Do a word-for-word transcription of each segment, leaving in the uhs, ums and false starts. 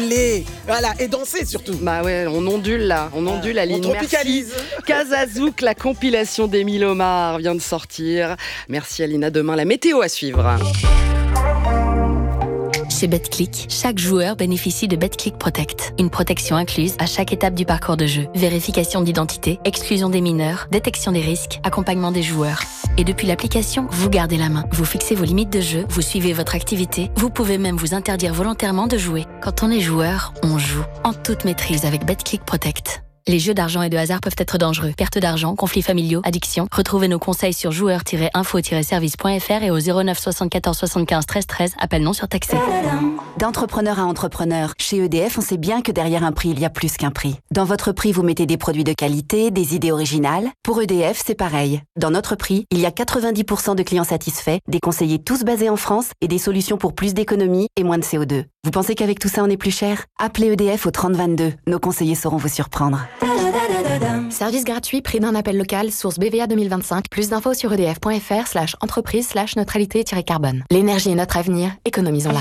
rouler, voilà, et danser surtout. Bah ouais, on ondule là, on ondule, Aline. On tropicalise. Merci. Kazazouk, la compilation d'Émile Omar vient de sortir. Merci Aline, à demain. La météo à suivre. Chez BetClick, chaque joueur bénéficie de BetClick Protect. Une protection incluse à chaque étape du parcours de jeu. Vérification d'identité, exclusion des mineurs, détection des risques, accompagnement des joueurs. Et depuis l'application, vous gardez la main. Vous fixez vos limites de jeu, vous suivez votre activité, vous pouvez même vous interdire volontairement de jouer. Quand on est joueur, on joue. En toute maîtrise avec BetClick Protect. Les jeux d'argent et de hasard peuvent être dangereux. Perte d'argent, conflits familiaux, addiction. Retrouvez nos conseils sur joueurs tiret info tiret service point f r et au zéro neuf soixante-quatorze soixante-quinze treize treize. Appel non surtaxé. D'entrepreneur à entrepreneur, chez E D F, on sait bien que derrière un prix, il y a plus qu'un prix. Dans votre prix, vous mettez des produits de qualité, des idées originales. Pour E D F, c'est pareil. Dans notre prix, il y a quatre-vingt-dix pour cent de clients satisfaits, des conseillers tous basés en France et des solutions pour plus d'économie et moins de C O deux. Vous pensez qu'avec tout ça, on est plus cher ? Appelez E D F au trente vingt-deux. Nos conseillers sauront vous surprendre. Service gratuit, prix d'un appel local, source B V A deux mille vingt-cinq. Plus d'infos sur edf.fr slash entreprise slash neutralité-carbone. L'énergie est notre avenir, économisons-la.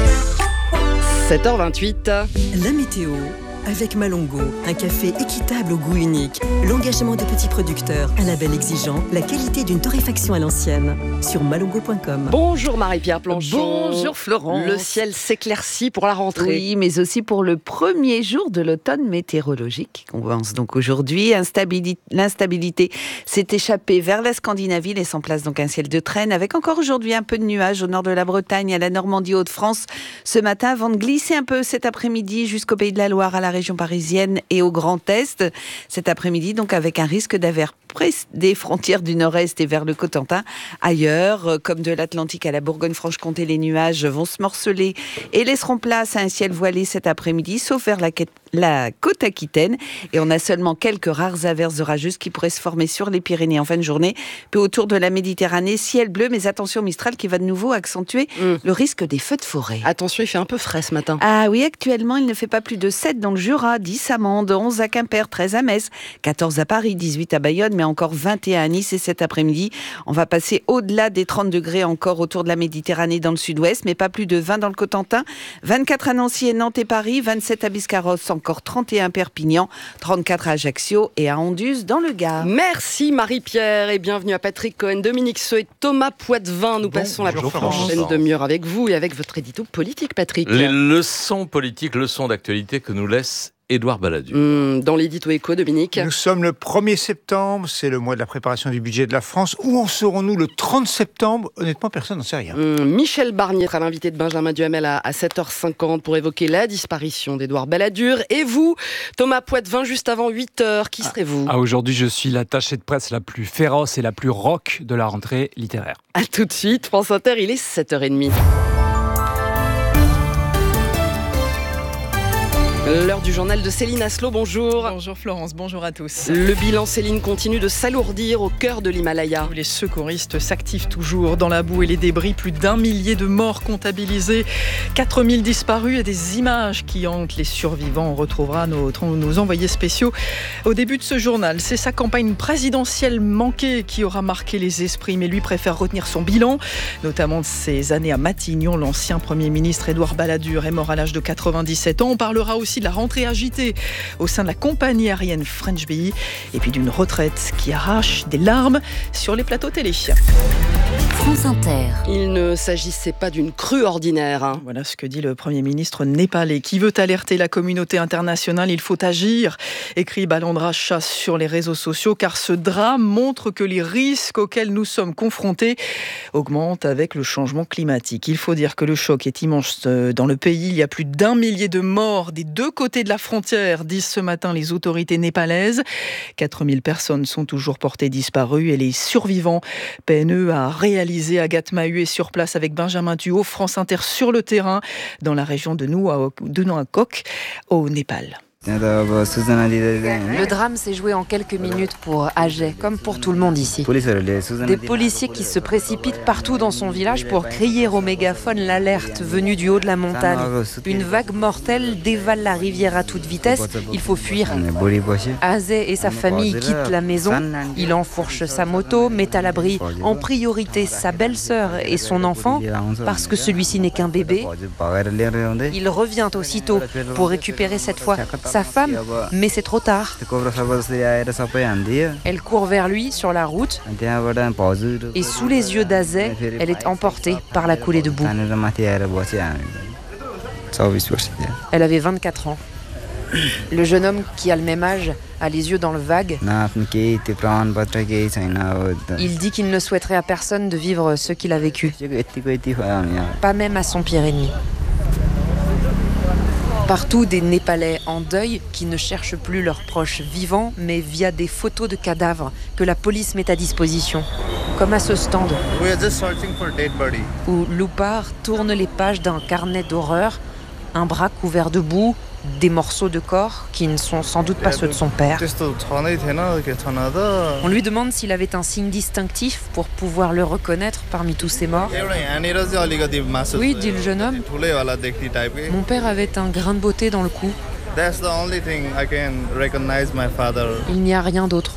sept heures vingt-huit. La météo avec Malongo, un café équitable au goût unique, l'engagement de petits producteurs, un label exigeant, la qualité d'une torréfaction à l'ancienne. Sur malongo point com. Bonjour Marie-Pierre Planchon. Bonjour Florence. Le ciel s'éclaircit pour la rentrée. Oui, mais aussi pour le premier jour de l'automne météorologique. On commence donc aujourd'hui. Instabilité, l'instabilité s'est échappée vers la Scandinavie, laissant place donc à un ciel de traîne, avec encore aujourd'hui un peu de nuages au nord de la Bretagne, à la Normandie, Hauts-de-France. Ce matin, avant de glisser un peu cet après-midi jusqu'au Pays de la Loire, à la région parisienne et au Grand Est. Cet après-midi, donc, avec un risque d'averse près des frontières du Nord-Est et vers le Cotentin. Ailleurs, comme de l'Atlantique à la Bourgogne-Franche-Comté, les nuages vont se morceler et laisseront place à un ciel voilé cet après-midi, sauf vers la, la côte aquitaine. Et on a seulement quelques rares averses orageuses qui pourraient se former sur les Pyrénées en fin de journée. Puis autour de la Méditerranée, ciel bleu, mais attention Mistral qui va de nouveau accentuer mmh. le risque des feux de forêt. Attention, il fait un peu frais ce matin. Ah oui, actuellement, il ne fait pas plus de sept dans le Jura, dix à Mende, onze à Quimper, treize à Metz, quatorze à Paris, dix-huit à Bayonne, mais encore vingt et un à Nice. Et cet après-midi, on va passer au-delà des trente degrés encore autour de la Méditerranée dans le sud-ouest, mais pas plus de vingt dans le Cotentin, vingt-quatre à Nancy et Nantes et Paris, vingt-sept à Biscarrosse, encore trente et un à Perpignan, trente-quatre à Ajaccio et à Anduze dans le Gard. Merci Marie-Pierre et bienvenue à Patrick Cohen, Dominique Seux et Thomas Poitvin. Nous bon, passons la prochaine demi-heure avec vous et avec votre édito politique, Patrick. Les leçons politiques, leçons d'actualité que nous laisse Édouard Balladur. Mmh, dans l'édito éco, Dominique. Nous sommes le premier septembre, c'est le mois de la préparation du budget de la France. Où en serons-nous le trente septembre ? Honnêtement, personne n'en sait rien. Mmh, Michel Barnier sera l'invité de Benjamin Duhamel à, à sept heures cinquante pour évoquer la disparition d'Édouard Balladur. Et vous, Thomas Poitvin, juste avant huit heures, qui serez-vous ? Ah, aujourd'hui, je suis l'attachée de presse la plus féroce et la plus rock de la rentrée littéraire. A tout de suite, France Inter, il est sept heures trente. L'heure du journal de Céline Aslo, bonjour. Bonjour Florence, bonjour à tous. Le bilan, Céline, continue de s'alourdir au cœur de l'Himalaya. Les secouristes s'activent toujours dans la boue et les débris. Plus d'un millier de morts comptabilisés, quatre mille disparus et des images qui hantent les survivants. On retrouvera nos, nos envoyés spéciaux au début de ce journal. C'est sa campagne présidentielle manquée qui aura marqué les esprits, mais lui préfère retenir son bilan, notamment de ses années à Matignon. L'ancien Premier ministre Édouard Balladur est mort à l'âge de quatre-vingt-dix-sept ans. On parlera aussi de la rentrée agitée au sein de la compagnie aérienne French Bee et puis d'une retraite qui arrache des larmes sur les plateaux télé. France Inter. Il ne s'agissait pas d'une crue ordinaire. Hein. Voilà ce que dit le Premier ministre népalais qui veut alerter la communauté internationale. Il faut agir, écrit Balandra Shah sur les réseaux sociaux, car ce drame montre que les risques auxquels nous sommes confrontés augmentent avec le changement climatique. Il faut dire que le choc est immense dans le pays. Il y a plus d'un millier de morts des deux côtés de la frontière, disent ce matin les autorités népalaises. quatre mille personnes sont toujours portées disparues et les survivants peinent eux à réaliser. Agathe Mahut est sur place avec Benjamin Duhaut, France Inter sur le terrain, dans la région de Nuwakot, au Népal. Le drame s'est joué en quelques minutes pour Ajay, comme pour tout le monde ici. Des policiers qui se précipitent partout dans son village pour crier au mégaphone l'alerte venue du haut de la montagne. Une vague mortelle dévale la rivière à toute vitesse, il faut fuir. Ajay et sa famille quittent la maison, il enfourche sa moto, met à l'abri en priorité sa belle-sœur et son enfant, parce que celui-ci n'est qu'un bébé. Il revient aussitôt pour récupérer cette fois sa femme, mais c'est trop tard. Elle court vers lui sur la route et sous les yeux d'Ajay, elle est emportée par la coulée de boue. Elle avait vingt-quatre ans. Le jeune homme qui a le même âge a les yeux dans le vague. Il dit qu'il ne souhaiterait à personne de vivre ce qu'il a vécu. Pas même à son pire ennemi. Partout, des Népalais en deuil qui ne cherchent plus leurs proches vivants, mais via des photos de cadavres que la police met à disposition. Comme à ce stand, où Loupar tourne les pages d'un carnet d'horreur, un bras couvert de boue, des morceaux de corps qui ne sont sans doute pas ceux de son père. On lui demande s'il avait un signe distinctif pour pouvoir le reconnaître parmi tous ces morts. Oui, dit le jeune homme. Mon père avait un grain de beauté dans le cou. Il n'y a rien d'autre.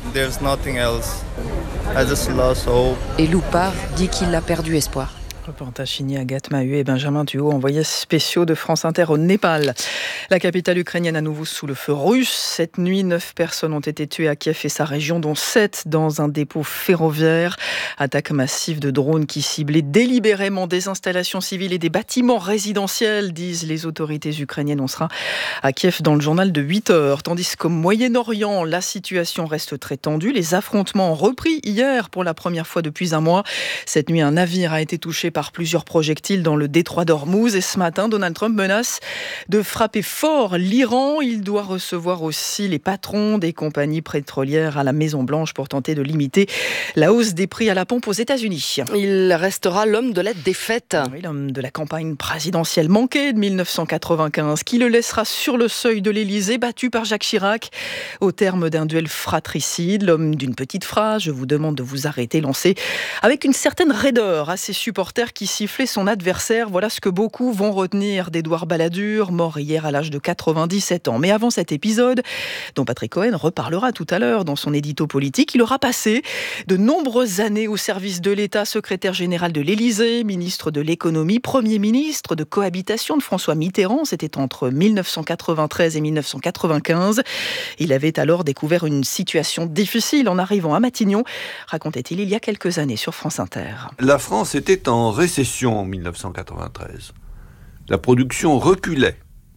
Et Loupar dit qu'il a perdu espoir. Reportage signé Agathe Mahut et Benjamin Duhaut, envoyés spéciaux de France Inter au Népal. La capitale ukrainienne à nouveau sous le feu russe. Cette nuit, neuf personnes ont été tuées à Kiev et sa région, dont sept dans un dépôt ferroviaire. Attaque massive de drones qui ciblaient délibérément des installations civiles et des bâtiments résidentiels, disent les autorités ukrainiennes. On sera à Kiev dans le journal de huit heures. Tandis qu'au Moyen-Orient, la situation reste très tendue. Les affrontements ont repris hier pour la première fois depuis un mois. Cette nuit, un navire a été touché par plusieurs projectiles dans le détroit d'Ormuz. Et ce matin, Donald Trump menace de frapper fort l'Iran. Il doit recevoir aussi les patrons des compagnies pétrolières à la Maison-Blanche pour tenter de limiter la hausse des prix à la pompe aux États-Unis. Il restera l'homme de la défaite. Oui, l'homme de la campagne présidentielle manquée de mille neuf cent quatre-vingt-quinze, qui le laissera sur le seuil de l'Élysée, battu par Jacques Chirac au terme d'un duel fratricide. L'homme d'une petite phrase, je vous demande de vous arrêter, lancé avec une certaine raideur à ses supporters qui sifflait son adversaire. Voilà ce que beaucoup vont retenir d'Édouard Balladur, mort hier à l'âge de quatre-vingt-dix-sept ans. Mais avant cet épisode, dont Patrick Cohen reparlera tout à l'heure dans son édito politique, il aura passé de nombreuses années au service de l'État, secrétaire général de l'Élysée, ministre de l'économie, premier ministre de cohabitation de François Mitterrand. C'était entre mille neuf cent quatre-vingt-treize et mille neuf cent quatre-vingt-quinze. Il avait alors découvert une situation difficile en arrivant à Matignon, racontait-il il y a quelques années sur France Inter. La France était en récession en mille neuf cent quatre-vingt-treize. La production reculait.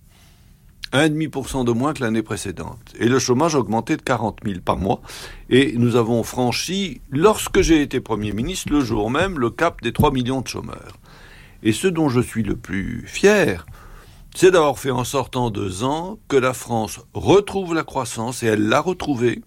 un virgule cinq pour cent de moins que l'année précédente. Et le chômage augmentait de quarante mille par mois. Et nous avons franchi, lorsque j'ai été Premier ministre, le jour même, le cap des trois millions de chômeurs. Et ce dont je suis le plus fier, c'est d'avoir fait en sorte en deux ans que la France retrouve la croissance, et elle l'a retrouvée.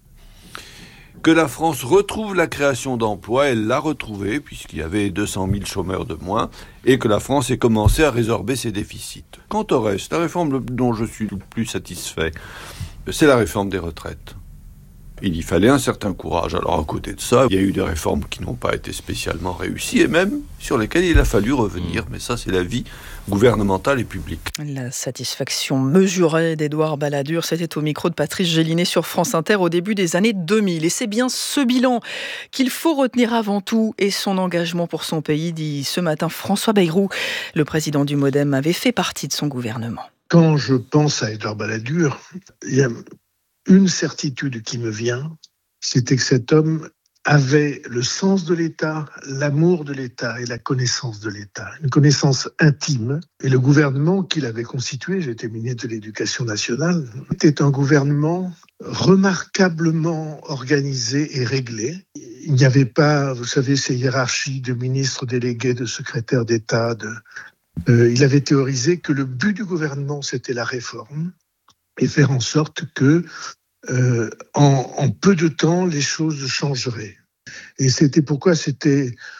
Que la France retrouve la création d'emplois, elle l'a retrouvée, puisqu'il y avait deux cent mille chômeurs de moins, et que la France ait commencé à résorber ses déficits. Quant au reste, la réforme dont je suis le plus satisfait, c'est la réforme des retraites. Il y fallait un certain courage. Alors à côté de ça, il y a eu des réformes qui n'ont pas été spécialement réussies, et même sur lesquelles il a fallu revenir. Mais ça, c'est la vie gouvernementale et publique. La satisfaction mesurée d'Édouard Balladur, c'était au micro de Patrice Gélinet sur France Inter au début des années deux mille. Et c'est bien ce bilan qu'il faut retenir avant tout, et son engagement pour son pays, dit ce matin François Bayrou. Le président du MoDem avait fait partie de son gouvernement. Quand je pense à Édouard Balladur, il y a une certitude qui me vient, c'était que cet homme avait le sens de l'État, l'amour de l'État et la connaissance de l'État, une connaissance intime. Et le gouvernement qu'il avait constitué, j'étais ministre de l'Éducation nationale, était un gouvernement remarquablement organisé et réglé. Il n'y avait pas, vous savez, ces hiérarchies de ministres délégués, de secrétaires d'État. De, euh, il avait théorisé que le but du gouvernement, c'était la réforme et faire en sorte que Euh, en, en peu de temps, les choses changeraient. Et c'était pourquoi c'était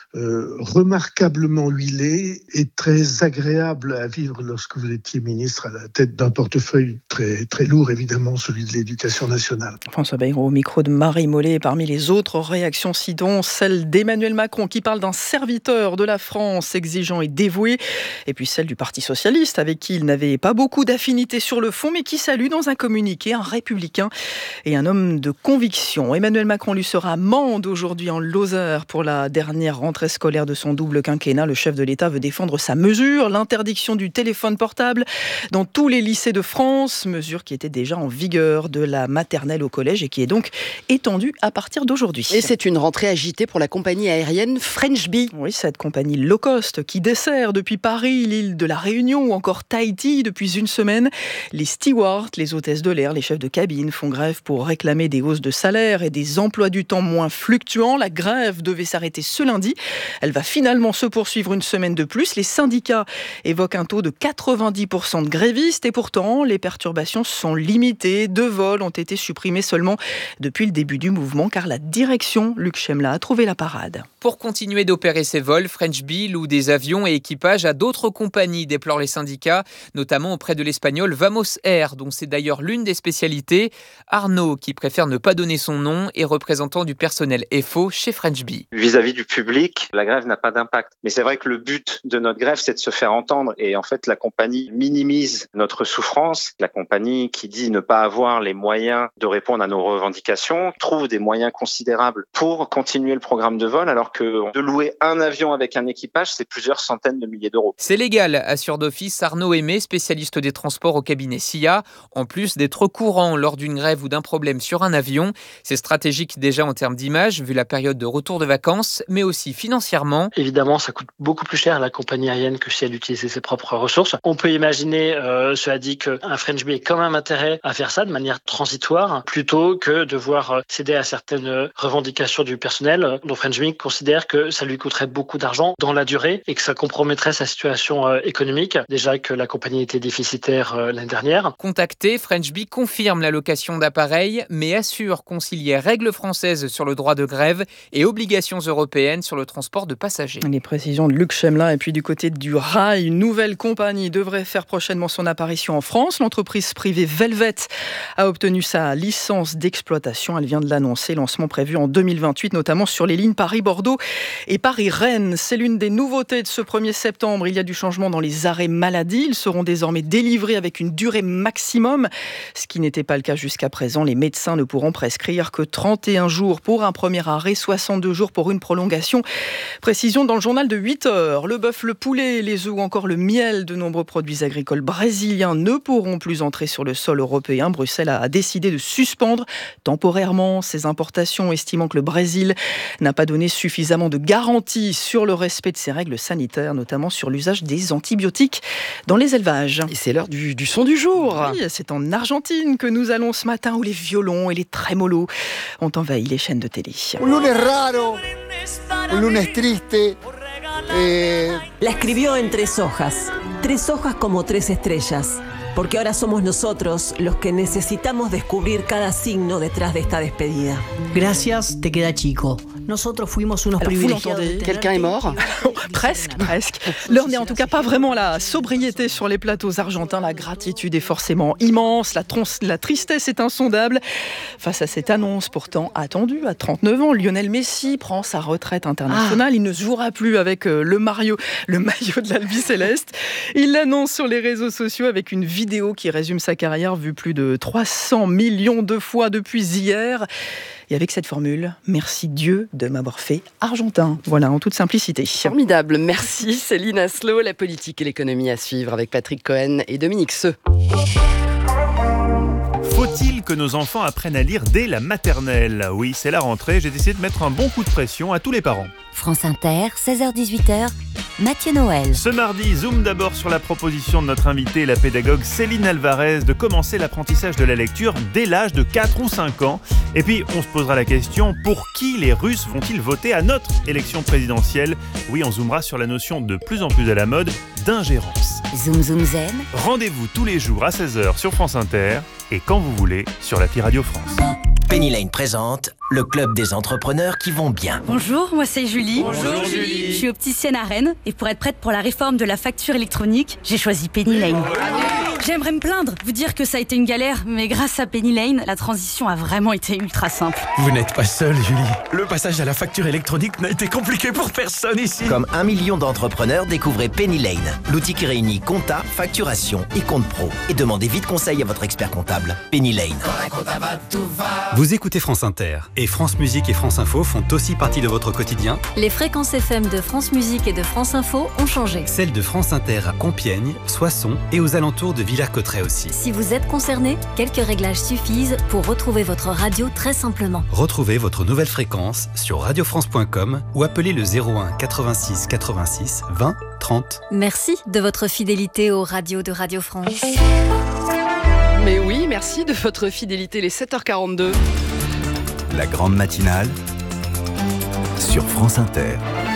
euh, remarquablement huilé et très agréable à vivre lorsque vous étiez ministre à la tête d'un portefeuille très, très lourd, évidemment, celui de l'éducation nationale. François Bayrou au micro de Marie Mollet. Parmi les autres réactions, citons celle d'Emmanuel Macron qui parle d'un serviteur de la France exigeant et dévoué, et puis celle du Parti Socialiste avec qui il n'avait pas beaucoup d'affinités sur le fond, mais qui salue dans un communiqué un républicain et un homme de conviction. Emmanuel Macron lui sera amende aujourd'hui en Lozère pour la dernière rentrée scolaire de son double quinquennat. Le chef de l'État veut défendre sa mesure, l'interdiction du téléphone portable dans tous les lycées de France, mesure qui était déjà en vigueur de la maternelle au collège et qui est donc étendue à partir d'aujourd'hui. Et c'est une rentrée agitée pour la compagnie aérienne French Bee. Oui, cette compagnie low cost qui dessert depuis Paris, l'île de la Réunion ou encore Tahiti depuis une semaine. Les stewards, les hôtesses de l'air, les chefs de cabine font grève pour réclamer des hausses de salaire et des emplois du temps moins fluctuants. La grève devait s'arrêter ce lundi. Elle va finalement se poursuivre une semaine de plus. Les syndicats évoquent un taux de quatre-vingt-dix pour cent de grévistes et pourtant les perturbations sont limitées. Deux vols ont été supprimés seulement depuis le début du mouvement car la direction, Luc Chemla, a trouvé la parade. Pour continuer d'opérer ces vols, French Bee loue des avions et équipages à d'autres compagnies, déplorent les syndicats, notamment auprès de l'espagnol Vamos Air, dont c'est d'ailleurs l'une des spécialités. Arnaud, qui préfère ne pas donner son nom, est représentant du personnel F O chez French Bee. Vis-à-vis du public, la grève n'a pas d'impact. Mais c'est vrai que le but de notre grève, c'est de se faire entendre. Et en fait, la compagnie minimise notre souffrance. La compagnie qui dit ne pas avoir les moyens de répondre à nos revendications trouve des moyens considérables pour continuer le programme de vol, alors que de louer un avion avec un équipage, c'est plusieurs centaines de milliers d'euros. C'est légal, assure d'office Arnaud Aimé, spécialiste des transports au cabinet S I A. En plus d'être courant lors d'une grève ou d'un problème sur un avion, c'est stratégique déjà en termes d'image, vu la période de retour de vacances, mais aussi financièrement. Évidemment, ça coûte beaucoup plus cher à la compagnie aérienne que si elle utilisait ses propres ressources. On peut imaginer, euh, cela dit, qu'un French Bee ait quand même intérêt à faire ça de manière transitoire, plutôt que de devoir céder à certaines revendications du personnel. Donc French Bee considère que ça lui coûterait beaucoup d'argent dans la durée et que ça compromettrait sa situation euh, économique. Déjà que la compagnie était déficitaire euh, l'année dernière. Contacté, French Bee confirme la location d'appareils, mais assure concilier règles françaises sur le droit de grève et obligations européennes sur le transport de passagers. Les précisions de Luc Chemla. Et puis du côté du rail, une nouvelle compagnie devrait faire prochainement son apparition en France. L'entreprise privée Velvet a obtenu sa licence d'exploitation. Elle vient de l'annoncer. Lancement prévu en deux mille vingt-huit, notamment sur les lignes Paris-Bordeaux et Paris-Rennes. C'est l'une des nouveautés de ce premier septembre. Il y a du changement dans les arrêts maladie. Ils seront désormais délivrés avec une durée maximum, ce qui n'était pas le cas jusqu'à présent. Les médecins ne pourront prescrire que trente et un jours pour un premier arrêt, soixante-deux jours pour une prolongation. Précision dans le journal de huit heures. Le bœuf, le poulet, les œufs ou encore le miel, de nombreux produits agricoles brésiliens ne pourront plus entrer sur le sol européen. Bruxelles a décidé de suspendre temporairement ces importations, estimant que le Brésil n'a pas donné suffisamment de garanties sur le respect de ses règles sanitaires, notamment sur l'usage des antibiotiques dans les élevages. Et c'est l'heure du, du son du jour. Oui, c'est en Argentine que nous allons ce matin, où les violons et les trémolos ont envahi les chaînes de télé. Un lunes raro, un lunes triste. Eh... La escribió en tres hojas, tres hojas como tres estrellas. Porque ahora somos nosotros los que necesitamos descubrir cada signo detrás de esta despedida. Gracias, te queda chico. Nosotros fuimos unos privilegiados. Quelqu'un est mort. Presque, presque. L'heure n'est en tout cas pas vraiment la sobriété sur les plateaux argentins. La gratitude est forcément immense. La, tron- la tristesse est insondable. Face à cette annonce pourtant attendue, à trente-neuf ans, Lionel Messi prend sa retraite internationale. Ah. Il ne jouera plus avec le, Mario, le maillot de l'Albi Céleste. Il l'annonce sur les réseaux sociaux avec une vidéo qui résume sa carrière, vue plus de trois cents millions de fois depuis hier. Et avec cette formule, merci Dieu de m'avoir fait argentin. Voilà, en toute simplicité. Formidable. Merci Céline Aslo. La politique et l'économie à suivre avec Patrick Cohen et Dominique Seux. Faut-il que nos enfants apprennent à lire dès la maternelle ? Oui, c'est la rentrée, j'ai décidé de mettre un bon coup de pression à tous les parents. France Inter, seize heures dix-huit heures, Mathieu Noël. Ce mardi, zoom d'abord sur la proposition de notre invitée, la pédagogue Céline Alvarez, de commencer l'apprentissage de la lecture dès l'âge de quatre ou cinq ans. Et puis, on se posera la question, pour qui les Russes vont-ils voter à notre élection présidentielle ? Oui, on zoomera sur la notion de plus en plus à la mode d'ingérence. Zoom Zoom Zen. Rendez-vous tous les jours à seize heures sur France Inter et quand vous voulez sur l'appli Radio France. Penny Lane présente le club des entrepreneurs qui vont bien. Bonjour, moi c'est Julie. Bonjour Julie. Je suis opticienne à Rennes et pour être prête pour la réforme de la facture électronique, j'ai choisi Penny Lane. J'aimerais me plaindre, vous dire que ça a été une galère, mais grâce à Penny Lane, la transition a vraiment été ultra simple. Vous n'êtes pas seule, Julie. Le passage à la facture électronique n'a été compliqué pour personne ici. Comme un million d'entrepreneurs, découvrez Penny Lane, l'outil qui réunit compta, facturation et compte pro. Et demandez vite conseil à votre expert comptable. Penny Lane. Vous écoutez France Inter et France Musique et France Info font aussi partie de votre quotidien. Les fréquences F M de France Musique et de France Info ont changé. Celles de France Inter à Compiègne, Soissons et aux alentours de Villers-Cotterêts aussi. Si vous êtes concerné, quelques réglages suffisent pour retrouver votre radio très simplement. Retrouvez votre nouvelle fréquence sur radio france point com ou appelez le zéro un quatre-vingt-six quatre-vingt-six vingt trente. Merci de votre fidélité aux radios de Radio France. Mais oui, merci de votre fidélité, les sept heures quarante-deux. La grande matinale sur France Inter.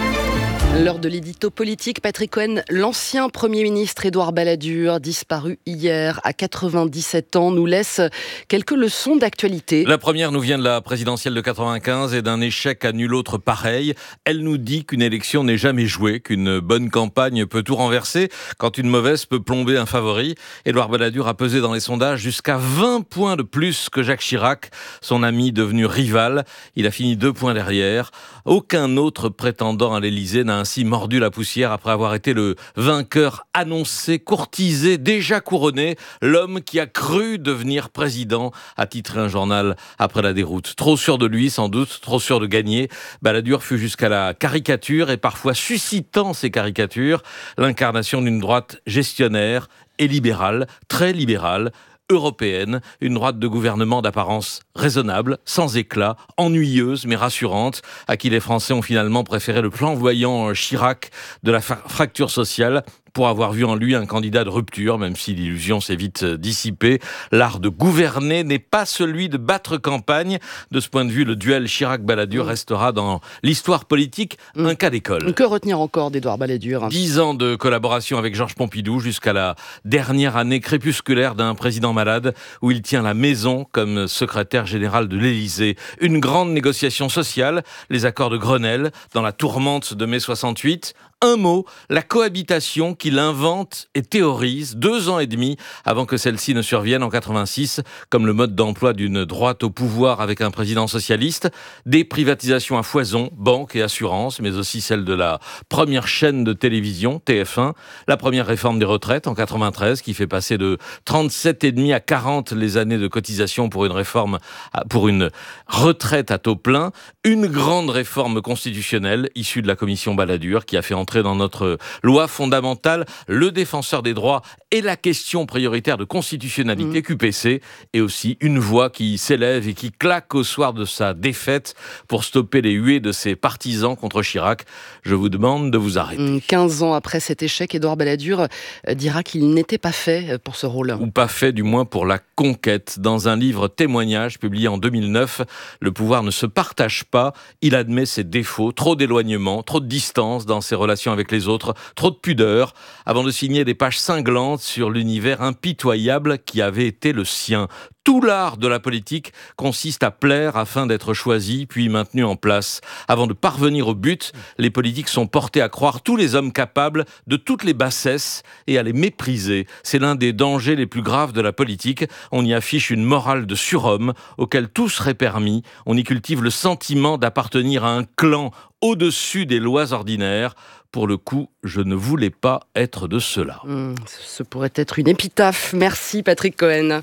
L'heure de l'édito politique, Patrick Cohen, l'ancien Premier ministre Édouard Balladur, disparu hier à quatre-vingt-dix-sept ans, nous laisse quelques leçons d'actualité. La première nous vient de la présidentielle de quatre-vingt-quinze et d'un échec à nul autre pareil. Elle nous dit qu'une élection n'est jamais jouée, qu'une bonne campagne peut tout renverser, quand une mauvaise peut plomber un favori. Édouard Balladur a pesé dans les sondages jusqu'à vingt points de plus que Jacques Chirac, son ami devenu rival. Il a fini deux points derrière. Aucun autre prétendant à l'Élysée n'a ainsi mordu la poussière après avoir été le vainqueur annoncé, courtisé, déjà couronné, l'homme qui a cru devenir président, a titré un journal après la déroute. Trop sûr de lui, sans doute, trop sûr de gagner. Balladur fut jusqu'à la caricature et parfois suscitant ces caricatures, l'incarnation d'une droite gestionnaire et libérale, très libérale, européenne, une droite de gouvernement d'apparence raisonnable, sans éclat, ennuyeuse mais rassurante, à qui les Français ont finalement préféré le flamboyant Chirac de la fra- fracture sociale, pour avoir vu en lui un candidat de rupture, même si l'illusion s'est vite dissipée. L'art de gouverner n'est pas celui de battre campagne. De ce point de vue, le duel Chirac-Balladur mmh. restera dans l'histoire politique mmh. un cas d'école. Que retenir encore d'Édouard Balladur ? Dix ans de collaboration avec Georges Pompidou jusqu'à la dernière année crépusculaire d'un président malade où il tient la maison comme secrétaire général de l'Élysée. Une grande négociation sociale, les accords de Grenelle, dans la tourmente de mai soixante-huit. Un mot, la cohabitation qu'il invente et théorise deux ans et demi avant que celle-ci ne survienne en quatre-vingt-six, comme le mode d'emploi d'une droite au pouvoir avec un président socialiste. Des privatisations à foison, banques et assurances, mais aussi celle de la première chaîne de télévision, T F un. La première réforme des retraites en quatre-vingt-treize, qui fait passer de trente-sept virgule cinq à quarante les années de cotisation pour une réforme, pour une retraite à taux plein. Une grande réforme constitutionnelle issue de la commission Balladur qui a fait entrer dans notre loi fondamentale le défenseur des droits et la question prioritaire de constitutionnalité, mmh. Q P C, et aussi une voix qui s'élève et qui claque au soir de sa défaite pour stopper les huées de ses partisans contre Chirac. Je vous demande de vous arrêter. quinze ans après cet échec, Édouard Balladur dira qu'il n'était pas fait pour ce rôle. Ou pas fait du moins pour la conquête. Dans un livre témoignage publié en deux mille neuf, le pouvoir ne se partage pas, il admet ses défauts, trop d'éloignement, trop de distance dans ses relations avec les autres, trop de pudeur, avant de signer des pages cinglantes sur l'univers impitoyable qui avait été le sien. Tout l'art de la politique consiste à plaire afin d'être choisi, puis maintenu en place. Avant de parvenir au but, les politiques sont portés à croire tous les hommes capables de toutes les bassesses et à les mépriser. C'est l'un des dangers les plus graves de la politique. On y affiche une morale de surhomme auquel tout serait permis. On y cultive le sentiment d'appartenir à un clan au-dessus des lois ordinaires. Pour le coup, je ne voulais pas être de cela. Mmh, ce pourrait être une épitaphe. Merci Patrick Cohen.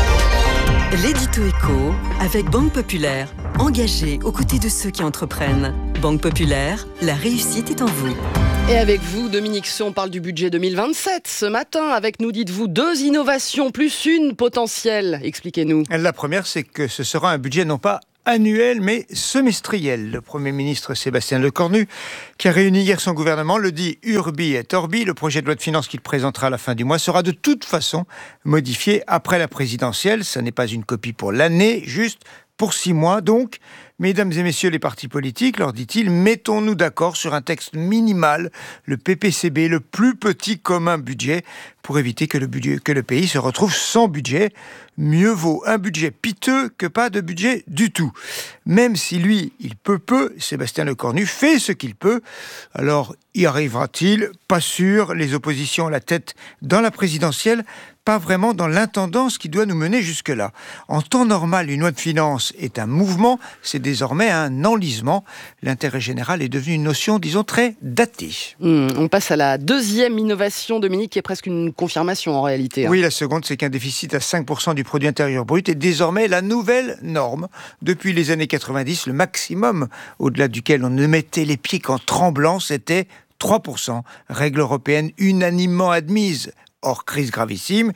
L'édito éco avec Banque Populaire, engagée aux côtés de ceux qui entreprennent. Banque Populaire, la réussite est en vous. Et avec vous, Dominique Seux, on parle du budget deux mille vingt-sept. Ce matin, avec nous, dites-vous, deux innovations plus une potentielle. Expliquez-nous. La première, c'est que ce sera un budget non pas annuel, mais semestriel. Le Premier ministre Sébastien Lecornu, qui a réuni hier son gouvernement, le dit urbi et orbi. Le projet de loi de finances qu'il présentera à la fin du mois sera de toute façon modifié après la présidentielle. Ça n'est pas une copie pour l'année, juste pour six mois donc. Mesdames et messieurs les partis politiques, leur dit-il, mettons-nous d'accord sur un texte minimal, le P P C B, le plus petit commun budget, pour éviter que le, budget, que le pays se retrouve sans budget. Mieux vaut un budget piteux que pas de budget du tout. Même si lui, il peut peu, Sébastien Lecornu fait ce qu'il peut. Alors, y arrivera-t-il ? Pas sûr. Les oppositions ont la tête dans la présidentielle, pas vraiment dans l'intendance qui doit nous mener jusque-là. En temps normal, une loi de finances est un mouvement, c'est désormais un enlisement. L'intérêt général est devenu une notion, disons, très datée. Mmh, on passe à la deuxième innovation, Dominique, qui est presque une confirmation en réalité. Hein. Oui, la seconde, c'est qu'un déficit à cinq pour cent du produit intérieur brut est désormais la nouvelle norme. Depuis les années quatre-vingt-dix, le maximum au-delà duquel on ne mettait les pieds qu'en tremblant, c'était trois pour cent. Règle européenne unanimement admise. Hors crise gravissime,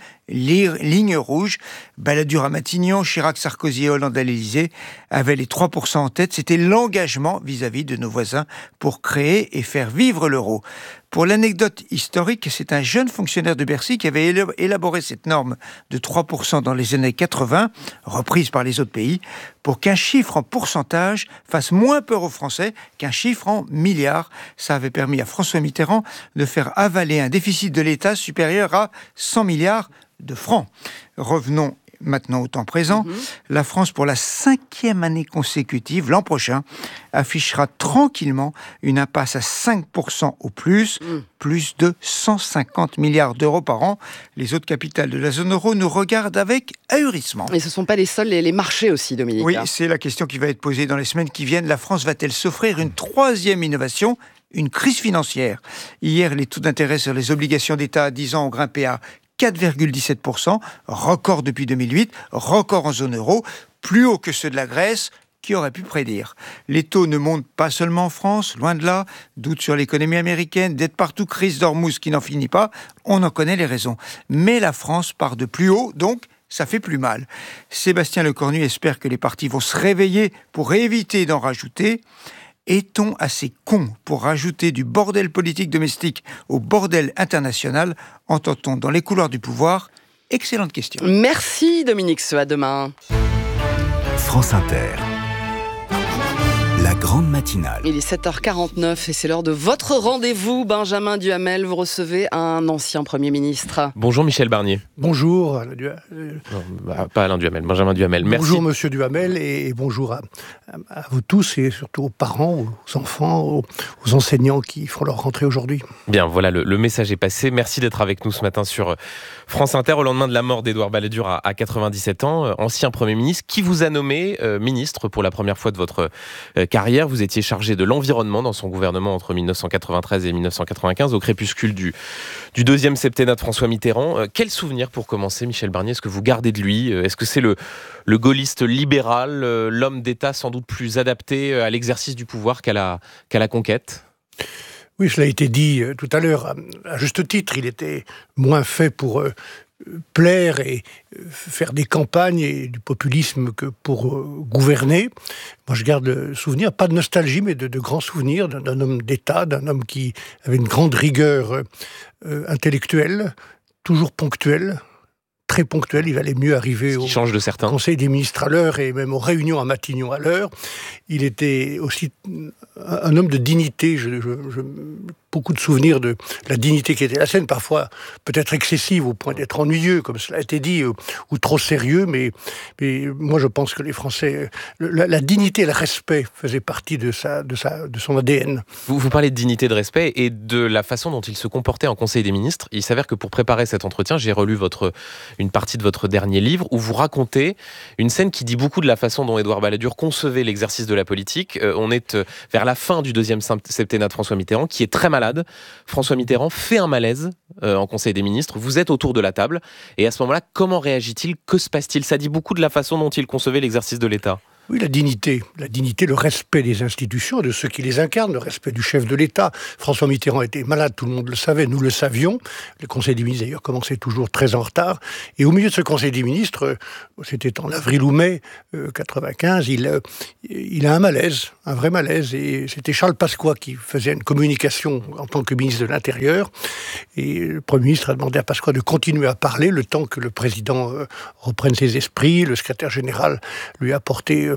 ligne rouge, Balladur à Matignon, Chirac, Sarkozy et Hollande à l'Élysée avaient les trois pour cent en tête. C'était l'engagement vis-à-vis de nos voisins pour créer et faire vivre l'euro. Pour l'anecdote historique, c'est un jeune fonctionnaire de Bercy qui avait élaboré cette norme de trois pour cent dans les années quatre-vingts, reprise par les autres pays, pour qu'un chiffre en pourcentage fasse moins peur aux Français qu'un chiffre en milliards. Ça avait permis à François Mitterrand de faire avaler un déficit de l'État supérieur à cent milliards de francs. Revenons maintenant au temps présent. Mmh. La France, pour la cinquième année consécutive, l'an prochain, affichera tranquillement une impasse à cinq pour cent au plus, mmh. plus de cent cinquante milliards d'euros par an. Les autres capitales de la zone euro nous regardent avec ahurissement. Et ce ne sont pas les seuls, les, les marchés aussi, Dominique. Oui, c'est la question qui va être posée dans les semaines qui viennent. La France va-t-elle s'offrir une troisième innovation ? Une crise financière. Hier, les taux d'intérêt sur les obligations d'État à dix ans ont grimpé à quatre virgule dix-sept pour cent, record depuis deux mille huit, record en zone euro, plus haut que ceux de la Grèce, qui aurait pu prédire. Les taux ne montent pas seulement en France, loin de là, doute sur l'économie américaine, dette partout, crise d'Ormuz qui n'en finit pas, on en connaît les raisons. Mais la France part de plus haut, donc ça fait plus mal. Sébastien Lecornu espère que les partis vont se réveiller pour éviter d'en rajouter. Est-on assez con pour rajouter du bordel politique domestique au bordel international ? Entend-on dans les couloirs du pouvoir ? Excellente question. Merci Dominique Seux, à demain. France Inter. La grande matinale. Il est sept heures quarante-neuf et c'est l'heure de votre rendez-vous. Benjamin Duhamel, vous recevez un ancien Premier ministre. Bonjour Michel Barnier. Bonjour Alain Duhamel. Non, bah, pas Alain Duhamel, Benjamin Duhamel. Merci. Bonjour Monsieur Duhamel et bonjour à, à vous tous et surtout aux parents, aux enfants, aux, aux enseignants qui font leur rentrée aujourd'hui. Bien, voilà, le, le message est passé. Merci d'être avec nous ce matin sur France Inter au lendemain de la mort d'Édouard Balladur à, à quatre-vingt-dix-sept ans, euh, ancien Premier ministre, qui vous a nommé euh, ministre pour la première fois de votre euh, carrière. Vous étiez chargé de l'environnement dans son gouvernement entre dix-neuf cent quatre-vingt-treize et dix-neuf cent quatre-vingt-quinze, au crépuscule du, du deuxième septennat de François Mitterrand. Euh, quel souvenir pour commencer, Michel Barnier, est-ce que vous gardez de lui ? Est-ce que c'est le, le gaulliste libéral, euh, l'homme d'État sans doute plus adapté à l'exercice du pouvoir qu'à la, qu'à la conquête ? Oui, cela a été dit euh, tout à l'heure. À juste titre, il était moins fait pour euh, plaire et euh, faire des campagnes et du populisme que pour euh, gouverner. Moi, je garde le souvenir, pas de nostalgie, mais de, de grands souvenirs d'un, d'un homme d'État, d'un homme qui avait une grande rigueur euh, intellectuelle, toujours ponctuelle, très ponctuel, il valait mieux arriver au change de certains. Conseil des ministres à l'heure et même aux réunions à Matignon à l'heure. Il était aussi un homme de dignité. Je, je, je, beaucoup de souvenirs de la dignité qui était la sienne, parfois peut-être excessive au point d'être ennuyeux, comme cela a été dit, ou, ou trop sérieux, mais, mais moi je pense que les Français, la, la dignité et le respect faisaient partie de, sa, de, sa, de son A D N. Vous, vous parlez de dignité, de respect et de la façon dont il se comportait en Conseil des ministres. Il s'avère que pour préparer cet entretien, j'ai relu votre, une partie de votre dernier livre où vous racontez une scène qui dit beaucoup de la façon dont Édouard Balladur concevait l'exercice de la politique. Euh, on est euh, vers la fin du deuxième septennat de François Mitterrand, qui est très malade. François Mitterrand fait un malaise euh, en Conseil des ministres. Vous êtes autour de la table. Et à ce moment-là, comment réagit-il ? Que se passe-t-il ? Ça dit beaucoup de la façon dont il concevait l'exercice de l'État. Oui, la dignité. La dignité, le respect des institutions, de ceux qui les incarnent, le respect du chef de l'État. François Mitterrand était malade, tout le monde le savait, nous le savions. Le Conseil des ministres, d'ailleurs, commençait toujours très en retard. Et au milieu de ce Conseil des ministres, c'était en avril ou mai euh, quatre-vingt-quinze, il, euh, il a un malaise, un vrai malaise. Et c'était Charles Pasqua qui faisait une communication en tant que ministre de l'Intérieur. Et le Premier ministre a demandé à Pasqua de continuer à parler le temps que le président euh, reprenne ses esprits. Le secrétaire général lui a apporté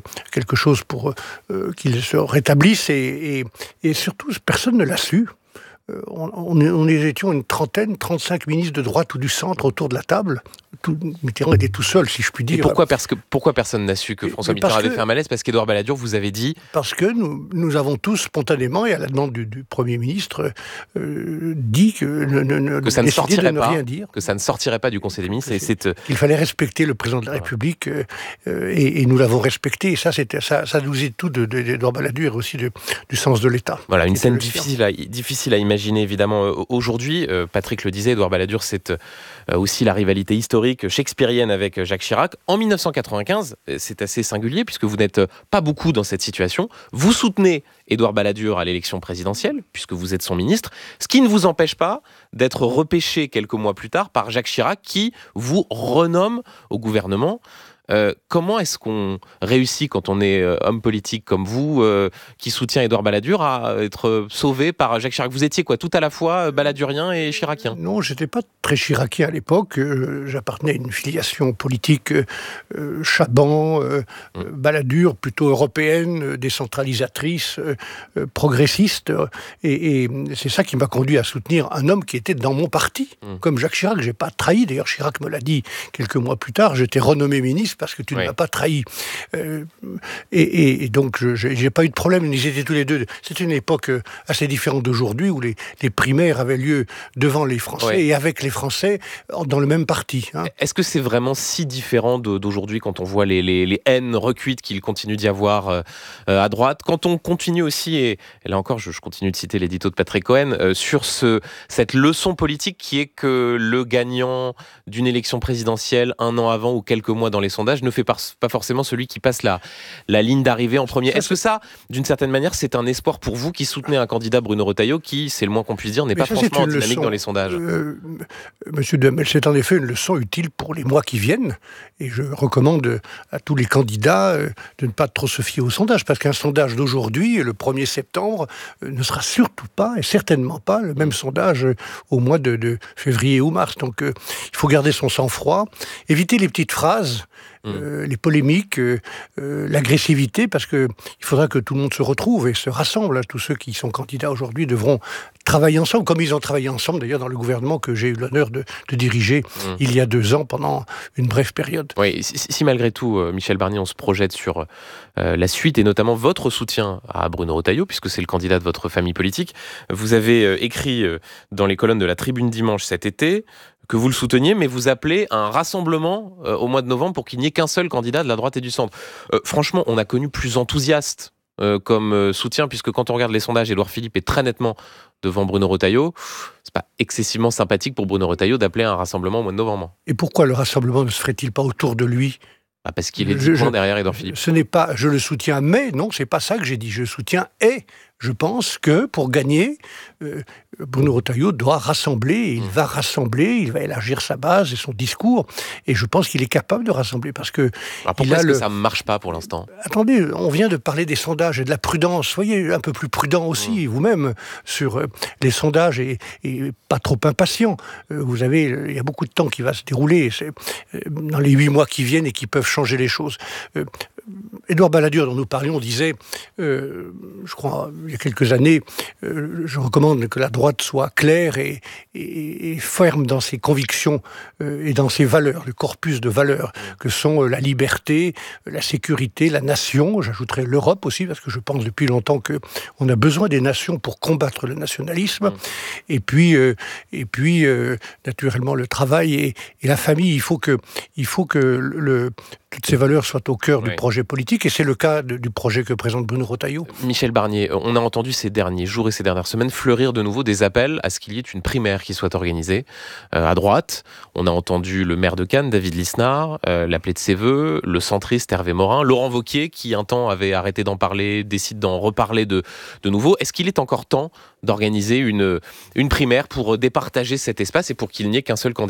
quelque chose pour euh, qu'il se rétablisse, et, et, et surtout, personne ne l'a su. Euh, on, on, on étions une trentaine, trente-cinq ministres de droite ou du centre autour de la table. Tout, Mitterrand était tout seul, si je puis dire. Et pourquoi, parce que, pourquoi personne n'a su que François Mais Mitterrand avait que, fait un malaise? Parce qu'Édouard Balladur vous avait dit... Parce que nous, nous avons tous spontanément, et à la demande du, du Premier ministre, euh, dit que, ne, ne, que ça ne sortirait de ne pas, rien dire. que ça ne sortirait pas du Conseil des ministres. Et c'est, euh... Il fallait respecter le président de la République, euh, et, et nous l'avons respecté. Et ça, c'était, ça, ça nous dit tout de, de, d'Édouard Balladur et aussi de, du sens de l'État. Voilà, une scène difficile à, difficile à imaginer, évidemment. Aujourd'hui, euh, Patrick le disait, Édouard Balladur, c'est euh, aussi la rivalité historique shakespearienne avec Jacques Chirac. En dix-neuf cent quatre-vingt-quinze, c'est assez singulier puisque vous n'êtes pas beaucoup dans cette situation. Vous soutenez Édouard Balladur à l'élection présidentielle puisque vous êtes son ministre, ce qui ne vous empêche pas d'être repêché quelques mois plus tard par Jacques Chirac qui vous renomme au gouvernement. Euh, comment est-ce qu'on réussit quand on est euh, homme politique comme vous, euh, qui soutient Édouard Balladur, à être sauvé par Jacques Chirac? Vous étiez quoi, tout à la fois balladurien et chiracien? Non, j'étais pas très chiracien à l'époque. Euh, j'appartenais à une filiation politique euh, Chaban, euh, mmh. Balladur, plutôt européenne, euh, décentralisatrice, euh, euh, progressiste. Et, et c'est ça qui m'a conduit à soutenir un homme qui était dans mon parti, mmh. comme Jacques Chirac. J'ai pas trahi. D'ailleurs, Chirac me l'a dit quelques mois plus tard. J'étais renommé ministre parce que tu oui. ne m'as pas trahi. Euh, et, et, et donc, je n'ai pas eu de problème. Ils étaient tous les deux. C'était une époque assez différente d'aujourd'hui où les, les primaires avaient lieu devant les Français oui. et avec les Français dans le même parti. Hein. Est-ce que c'est vraiment si différent d'aujourd'hui quand on voit les, les, les haines recuites qu'il continue d'y avoir euh, à droite? Quand on continue aussi, et, et là encore, je, je continue de citer l'édito de Patrick Cohen, euh, sur ce, cette leçon politique qui est que le gagnant d'une élection présidentielle un an avant ou quelques mois dans les sondages ne fait pas forcément celui qui passe la, la ligne d'arrivée en premier. Est-ce que ça, d'une certaine manière, c'est un espoir pour vous qui soutenez un candidat, Bruno Retailleau, qui, c'est le moins qu'on puisse dire, n'est pas ça, franchement dynamique leçon, dans les sondages? euh, Monsieur Duhamel, c'est en effet une leçon utile pour les mois qui viennent. Et je recommande à tous les candidats euh, de ne pas trop se fier aux sondages, parce qu'un sondage d'aujourd'hui, le premier septembre, euh, ne sera surtout pas, et certainement pas, le même sondage euh, au mois de, de février ou mars. Donc euh, il faut garder son sang-froid, éviter les petites phrases, Euh, les polémiques, euh, euh, l'agressivité, parce que il faudra que tout le monde se retrouve et se rassemble. Hein. Tous ceux qui sont candidats aujourd'hui devront travailler ensemble, comme ils ont travaillé ensemble d'ailleurs dans le gouvernement que j'ai eu l'honneur de, de diriger mmh. il y a deux ans pendant une brève période. Oui, si, si malgré tout, euh, Michel Barnier, on se projette sur euh, la suite et notamment votre soutien à Bruno Retailleau, puisque c'est le candidat de votre famille politique, vous avez euh, écrit euh, dans les colonnes de la Tribune Dimanche cet été que vous le souteniez, mais vous appelez à un rassemblement euh, au mois de novembre pour qu'il n'y ait qu'un seul candidat de la droite et du centre. Euh, franchement, on a connu plus enthousiaste euh, comme euh, soutien, puisque quand on regarde les sondages, Édouard Philippe est très nettement devant Bruno Retailleau. C'est pas excessivement sympathique pour Bruno Retailleau d'appeler à un rassemblement au mois de novembre. Et pourquoi le rassemblement ne se ferait-il pas autour de lui? Ah, parce qu'il est dix points derrière Édouard Philippe. Ce n'est pas je le soutiens, mais non, c'est pas ça que j'ai dit. Je soutiens et je pense que pour gagner, euh, Bruno Retailleau doit rassembler, et il mmh. va rassembler, il va élargir sa base et son discours, et je pense qu'il est capable de rassembler, parce que... Alors pourquoi est-ce le... que ça ne marche pas pour l'instant? Attendez, on vient de parler des sondages et de la prudence, soyez un peu plus prudent aussi, mmh. vous-même, sur euh, les sondages, et, et pas trop impatient. Euh, vous avez, il y a beaucoup de temps qui va se dérouler, c'est, euh, dans les huit mois qui viennent, et qui peuvent changer les choses. Euh, Édouard Balladur, dont nous parlions, disait, euh, je crois, il y a quelques années, euh, je recommande que la droite soit claire et, et, et ferme dans ses convictions euh, et dans ses valeurs, le corpus de valeurs que sont euh, la liberté, la sécurité, la nation. J'ajouterais l'Europe aussi, parce que je pense depuis longtemps qu'on a besoin des nations pour combattre le nationalisme. Mmh. Et puis, euh, et puis euh, naturellement, le travail et, et la famille. Il faut que, il faut que le, toutes ces valeurs soient au cœur oui. du projet politique, et c'est le cas de, du projet que présente Bruno Retailleau. Michel Barnier, on a entendu ces derniers jours et ces dernières semaines fleurir de nouveau des appels à ce qu'il y ait une primaire qui soit organisée euh, à droite. On a entendu le maire de Cannes, David Lisnard, euh, l'appeler de ses voeux, le centriste Hervé Morin, Laurent Wauquiez, qui un temps avait arrêté d'en parler, décide d'en reparler de, de nouveau. Est-ce qu'il est encore temps d'organiser une, une primaire pour départager cet espace et pour qu'il n'y ait qu'un seul candidat ?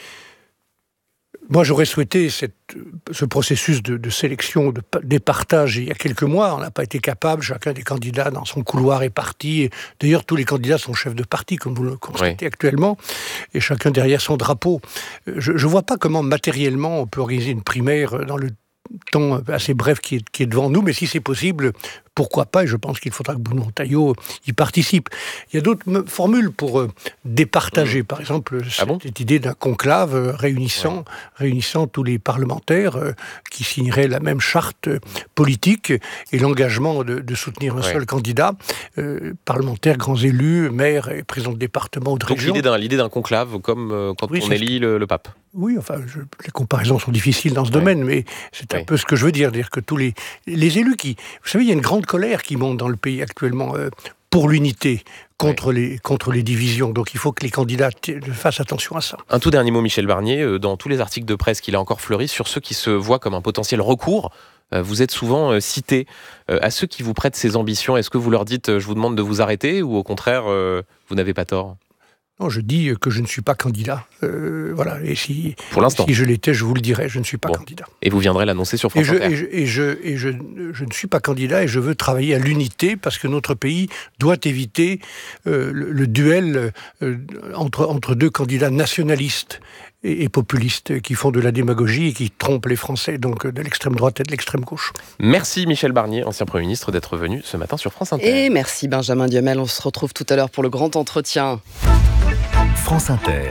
Moi, j'aurais souhaité cette, ce processus de, de sélection, de départage il y a quelques mois. On n'a pas été capable, chacun des candidats dans son couloir est parti. D'ailleurs, tous les candidats sont chefs de parti, comme vous le constatez oui. actuellement, et chacun derrière son drapeau. Je ne vois pas comment matériellement on peut organiser une primaire dans le temps assez bref qui est, qui est devant nous, mais si c'est possible, pourquoi pas, et je pense qu'il faudra que Bruno Retailleau y participe. Il y a d'autres m- formules pour euh, départager, mmh. par exemple, ah bon cette idée d'un conclave euh, réunissant, ouais. réunissant tous les parlementaires euh, qui signeraient la même charte euh, politique et l'engagement de, de soutenir un ouais. seul candidat, euh, parlementaires, grands élus, maires et présidents de département ou de Donc région. l'idée d'un, l'idée d'un conclave, comme euh, quand oui, on élit le, le pape. Oui, enfin, je, les comparaisons sont difficiles dans ce ouais. domaine, mais c'est un ouais. peu ce que je veux dire, dire que tous les, les élus qui... Vous savez, il y a une grande colère qui monte dans le pays actuellement euh, pour l'unité, contre, ouais. les, contre les divisions. Donc il faut que les candidats t- fassent attention à ça. Un tout dernier mot, Michel Barnier, euh, dans tous les articles de presse qu'il a encore fleuri, sur ceux qui se voient comme un potentiel recours, euh, vous êtes souvent euh, cité. Euh, à ceux qui vous prêtent ces ambitions, est-ce que vous leur dites euh, « je vous demande de vous arrêter » ou au contraire, euh, vous n'avez pas tort ? Non, je dis que je ne suis pas candidat. Euh, voilà. Et si, Pour l'instant. si je l'étais, je vous le dirais, je ne suis pas bon. candidat. Et vous viendrez l'annoncer sur France et je, Inter. Et, je, et, je, et je, je ne suis pas candidat et je veux travailler à l'unité parce que notre pays doit éviter euh, le, le duel euh, entre, entre deux candidats nationalistes et, et populistes qui font de la démagogie et qui trompent les Français, donc de l'extrême droite et de l'extrême gauche. Merci Michel Barnier, ancien Premier ministre, d'être venu ce matin sur France Inter. Et merci Benjamin Duhamel, on se retrouve tout à l'heure pour le grand entretien. France Inter.